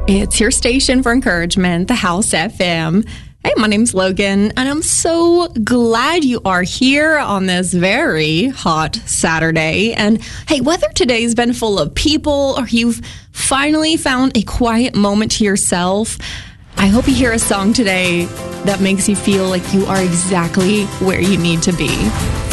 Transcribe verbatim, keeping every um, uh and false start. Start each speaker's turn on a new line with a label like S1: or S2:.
S1: It's your station for encouragement, the House F M. Hey, my name's Logan, and I'm so glad you are here on this very hot Saturday. And hey, whether today's been full of people or you've finally found a quiet moment to yourself, I hope you hear a song today that makes you feel like you are exactly where you need to be.